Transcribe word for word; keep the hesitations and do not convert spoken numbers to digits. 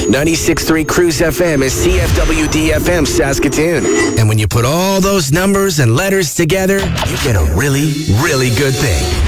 ninety-six point three Cruise F M is C F W D F M Saskatoon. And when you put all those numbers and letters together, you get a really, really good thing.